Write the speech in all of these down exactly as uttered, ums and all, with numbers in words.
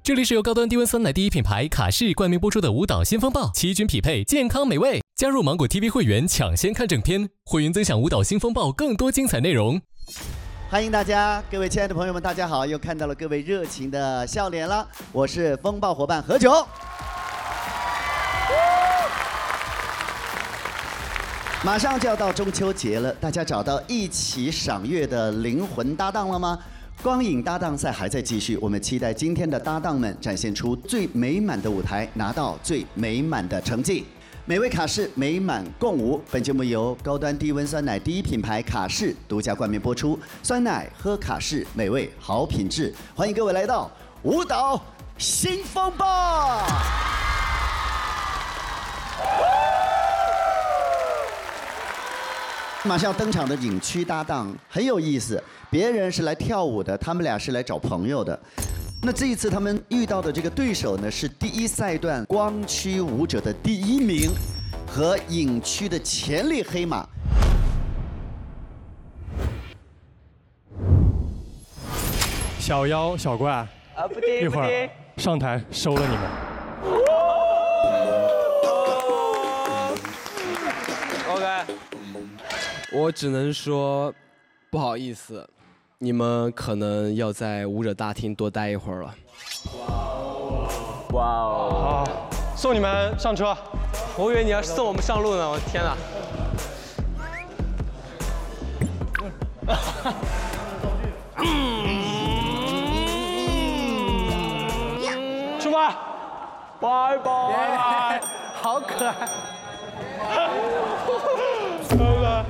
这里是由高端低温酸奶第一品牌卡士冠名播出的舞蹈新风暴，奇均匹配，健康美味。加入芒果 T V 会员，抢先看正片，会员增享舞蹈新风暴更多精彩内容。 欢迎大家，各位亲爱的朋友们，大家好！又看到了各位热情的笑脸了，我是风暴伙伴何炅。马上就要到中秋节了，大家找到一起赏月的灵魂搭档了吗？光影搭档赛还在继续，我们期待今天的搭档们展现出最美满的舞台，拿到最美满的成绩。美味卡士美满共舞，本节目由高端低温酸奶第一品牌卡士独家冠名播出，酸奶喝卡士，美味好品质。欢迎各位来到舞蹈新风暴。马上要登场的影区搭档很有意思，别人是来跳舞的，他们俩是来找朋友的。那这一次他们遇到的这个对手呢，是第一赛段光区舞者的第一名和影区的前列黑马。 小妖小怪啊， 不听一会儿上台收了你们。 OK， 我只能说不好意思。你们可能要在舞者大厅多待一会儿了。 哇哦！ 好，送你们上车。 我以为你要送我们上路呢，我的天哪！ 出发！ 拜拜！好可爱。 拜拜。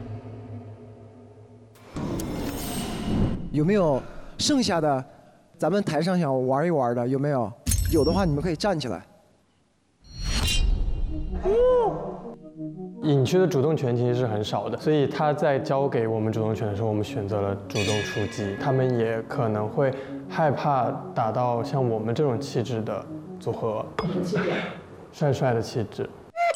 有没有剩下的？咱们台上想玩一玩的有没有？有的话你们可以站起来。 影区的主动权其实是很少的，所以他在交给我们主动权的时候，我们选择了主动出击。他们也可能会害怕打到像我们这种气质的组合，帅帅的气质。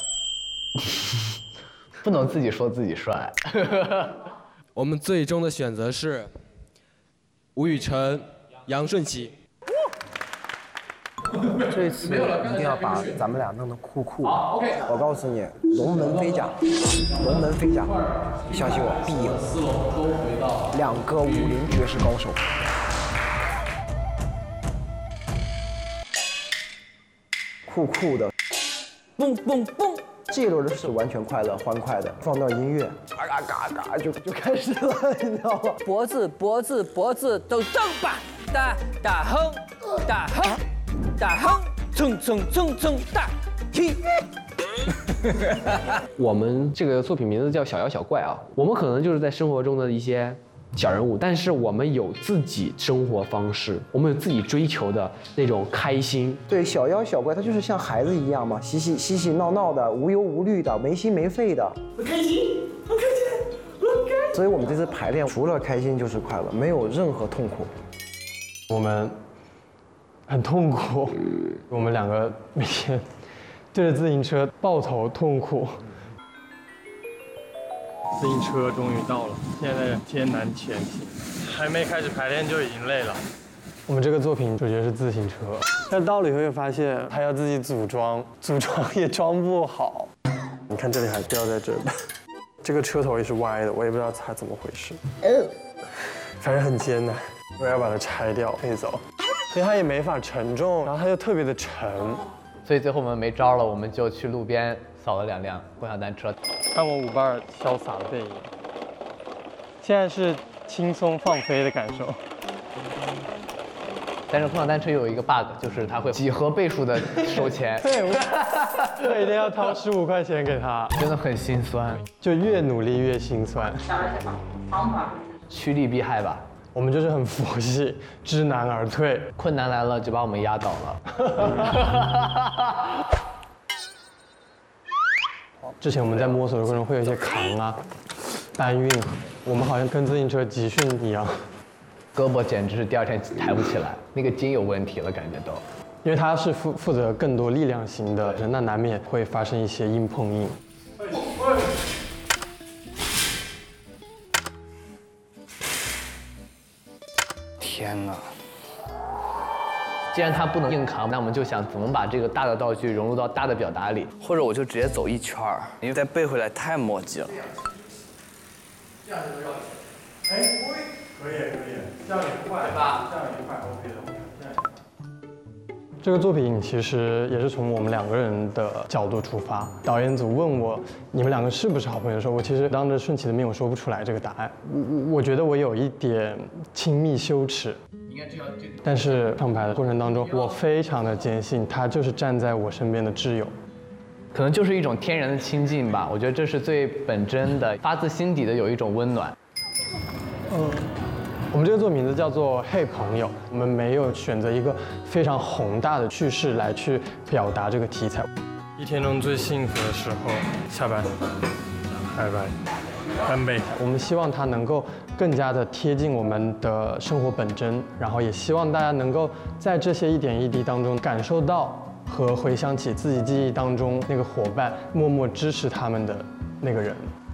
不能自己说自己帅。 我们最终的选择是吴宇晨、杨顺熙。 这次一定要把咱们俩弄得酷酷的。我告诉你，龙门飞甲，龙门飞甲，相信我必赢。两个武林绝世高手。酷酷的，嘣嘣嘣！这一轮是完全快乐、欢快的，放段音乐，嘎嘎嘎嘎就就开始了，你知道吗？ 脖子脖子脖子都蹬吧，打打哼，打哼，打哼，蹭蹭蹭蹭打，踢。 我们这个作品名字叫《小妖小怪》啊，我们可能就是在生活中的一些小人物，但是我们有自己生活方式，我们有自己追求的那种开心。 对，小妖小怪，它就是像孩子一样嘛，嬉戏嬉戏闹闹的，无忧无虑的，没心没肺的。我开心，我开心，我开心。所以我们这次排练除了开心就是快乐，没有任何痛苦。 我们很痛苦，我们两个每天对着自行车抱头痛苦。自行车终于到了，现在艰难前行，还没开始排练就已经累了。我们这个作品主角是自行车，但到了以后又发现还要自己组装，组装也装不好。你看这里还掉在这儿，这个车头也是歪的，我也不知道它怎么回事。反正很艰难，我要把它拆掉配走，因为它也没法承重，然后它又特别的沉， 所以最后我们没招了，我们就去路边扫了两辆共享单车。 看我舞伴潇洒的背影，现在是轻松放飞的感受。 但是共享单车有一个 bug， 就是它会几何倍数的收钱。 对，我我一定要掏十五块钱给他， 真的很心酸， 就越努力越心酸。 趋利避害吧。 我们就是很佛系，知难而退， 困难来了就把我们压倒了。 之前我们在摸索的过程中会有一些扛啊、搬运，我们好像跟自行车集训一样， 胳膊简直是第二天抬不起来，那个筋有问题了，感觉都。 因为它是负负责更多力量型的人，那难免会发生一些硬碰硬。 天哪！ 既然它不能硬扛，那我们就想怎么把这个大的道具融入到大的表达里， 或者我就直接走一圈儿，因为再背回来太磨叽了。 这样就绕圈。哎，可以可以，这样也快吧？这样也快 ，OK 的。这样也快。这个作品其实也是从我们两个人的角度出发。导演组问我你们两个是不是好朋友的时候，我其实当着顺其的面我说不出来这个答案。我我觉得我有一点亲密羞耻。但是上牌的过程当中，我非常的坚信他就是站在我身边的挚友。 可能就是一种天然的亲近吧。我觉得这是最本真的，发自心底的有一种温暖。 嗯。我们这个作品名字叫做《嘿朋友》，我们没有选择一个非常宏大的叙事来去表达这个题材。一天中最幸福的时候，下班，拜拜，干杯。我们希望它能够更加的贴近我们的生活本真，然后也希望大家能够在这些一点一滴当中感受到和回想起自己记忆当中那个伙伴默默支持他们的那个人。